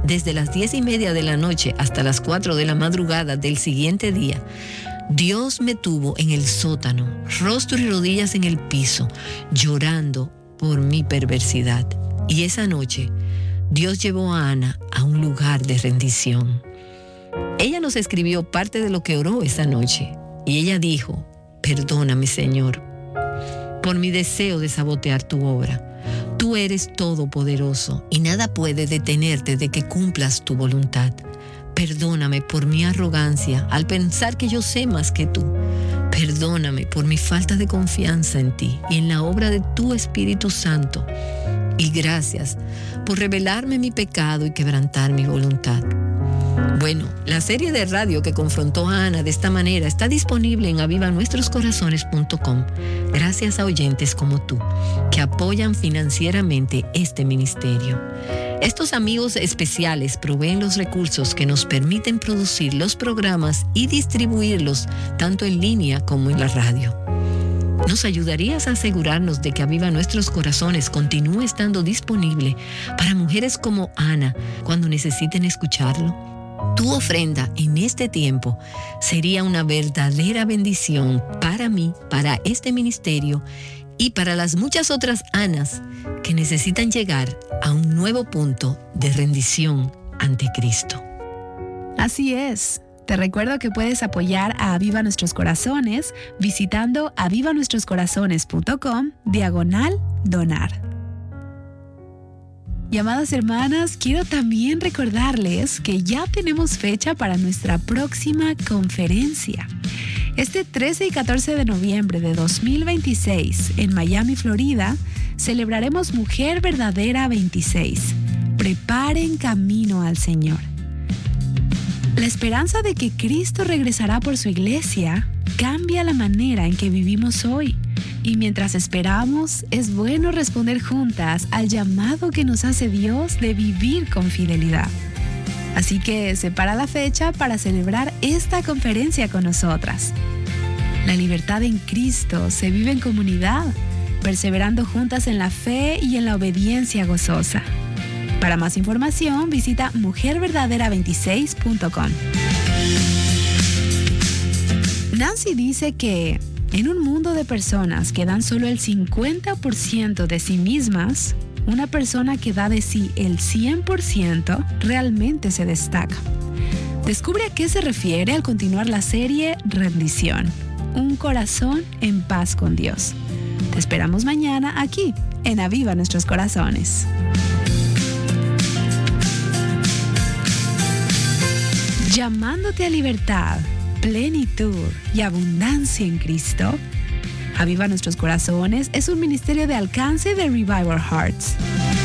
desde las 10:30 de la noche hasta las 4 de la madrugada del siguiente día, Dios me tuvo en el sótano, rostro y rodillas en el piso, llorando por mi perversidad. Y esa noche, Dios llevó a Ana a un lugar de rendición. Ella nos escribió parte de lo que oró esa noche. Y ella dijo: perdóname, Señor, por mi deseo de sabotear tu obra. Tú eres todopoderoso y nada puede detenerte de que cumplas tu voluntad. Perdóname por mi arrogancia al pensar que yo sé más que tú. Perdóname por mi falta de confianza en ti y en la obra de tu Espíritu Santo. Y gracias por revelarme mi pecado y quebrantar mi voluntad. Bueno, la serie de radio que confrontó a Ana de esta manera está disponible en avivanuestroscorazones.com, gracias a oyentes como tú, que apoyan financieramente este ministerio. Estos amigos especiales proveen los recursos que nos permiten producir los programas y distribuirlos tanto en línea como en la radio. ¿Nos ayudarías a asegurarnos de que Aviva Nuestros Corazones continúe estando disponible para mujeres como Ana cuando necesiten escucharlo? Tu ofrenda en este tiempo sería una verdadera bendición para mí, para este ministerio y para las muchas otras Anas que necesitan llegar a un nuevo punto de rendición ante Cristo. Así es. Te recuerdo que puedes apoyar a Aviva Nuestros Corazones visitando avivanuestroscorazones.com/donar. Y amadas hermanas, quiero también recordarles que ya tenemos fecha para nuestra próxima conferencia. Este 13 y 14 de noviembre de 2026 en Miami, Florida, celebraremos Mujer Verdadera 26. Preparen camino al Señor. La esperanza de que Cristo regresará por su iglesia cambia la manera en que vivimos hoy. Y mientras esperamos, es bueno responder juntas al llamado que nos hace Dios de vivir con fidelidad. Así que separa la fecha para celebrar esta conferencia con nosotras. La libertad en Cristo se vive en comunidad, perseverando juntas en la fe y en la obediencia gozosa. Para más información, visita mujerverdadera26.com. Nancy dice que en un mundo de personas que dan solo el 50% de sí mismas, una persona que da de sí el 100% realmente se destaca. Descubre a qué se refiere al continuar la serie Rendición, un corazón en paz con Dios. Te esperamos mañana aquí, en Aviva Nuestros Corazones. Llamándote a libertad, plenitud y abundancia en Cristo, Aviva Nuestros Corazones es un ministerio de alcance de Revival Hearts.